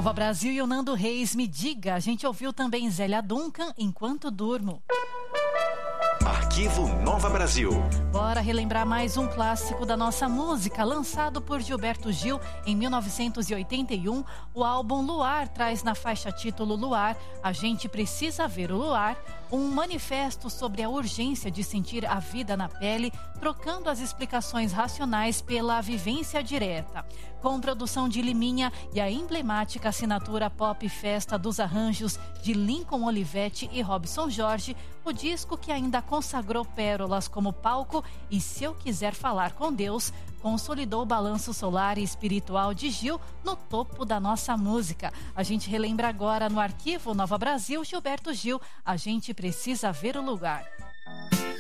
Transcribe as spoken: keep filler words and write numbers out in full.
Nova Brasil e o Nando Reis, Me Diga. A gente ouviu também Zélia Duncan, Enquanto Durmo. Arquivo Nova Brasil. Bora relembrar mais um clássico da nossa música, lançado por Gilberto Gil em mil novecentos e oitenta e um. O álbum Luar traz na faixa título Luar, A Gente Precisa Ver o Luar, um manifesto sobre a urgência de sentir a vida na pele, trocando as explicações racionais pela vivência direta. Com produção de Liminha e a emblemática assinatura Pop Festa dos Arranjos de Lincoln Olivetti e Robson Jorge, o disco que ainda consagrou pérolas como Palco e Se Eu Quiser Falar com Deus, consolidou o balanço solar e espiritual de Gil no topo da nossa música. A gente relembra agora no Arquivo Nova Brasil, Gilberto Gil, A Gente Precisa Ver o Lugar.